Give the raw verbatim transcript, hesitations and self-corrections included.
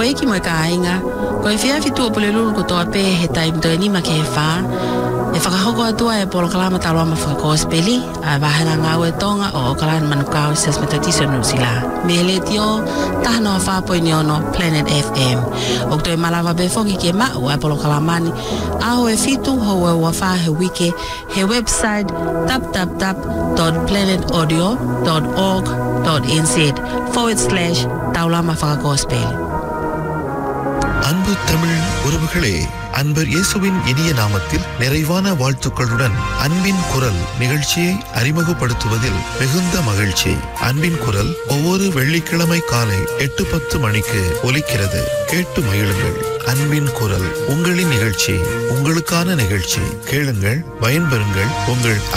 Koe ki mo ka ainga. Koe fia fitu o pole lulu ko toa pe he taim toi ni ma ke he wha. E whakahoko atua e polo kalama taloa ma whakakospeli. A wahana ngau e tonga o o kalana manukau sas metatiso nusila. Me le tio tahano a whapo ni ono Planet F M. O toi malawa be foki ke ma o e polo kalamani. Aho e fitu ho e wafa he wike he website tap tap tap dot planet audio dot org dot n z forward slash taulama whakakospeli. அன்பு தமிழ் உறவுகளே, அன்பர் இயேசுவின் இனிய நாமத்தில் நிறைவான வாழ்த்துக்களுடன் அன்பின் குரல் நிகழ்ச்சியை அறிமுகப்படுத்துவதில் மிகுந்த மகிழ்ச்சி. அன்பின் குரல் ஒவ்வொரு வெள்ளிக்கிழமை காலை எட்டு பத்து மணிக்கு ஒலிக்கிறது. கேட்டு மகிழுங்கள். அன்பின் குரல் உங்களின் நிகழ்ச்சி, உங்களுக்கான நிகழ்ச்சி. கேளுங்கள், பயன்பெறுங்கள். உங்கள்